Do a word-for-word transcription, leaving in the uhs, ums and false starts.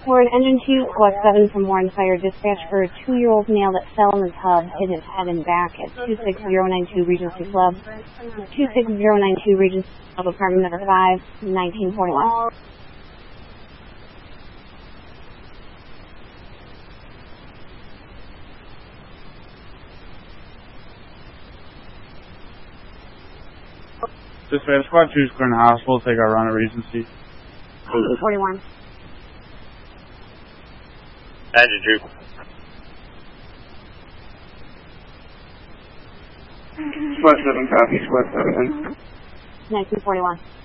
Ward Engine two, Squad seven from Warren Fire Dispatch for a two-year-old male that fell in the tub, hit his head and back at two six zero nine two Regency Club. two six zero nine two Regency Club, apartment number five, nineteen forty-one. Dispatch, Squad two is clearing the hospital, take our run at Regency. nineteen forty-one. Engine two. Squad seven, copy, Squad seven. nineteen forty-one.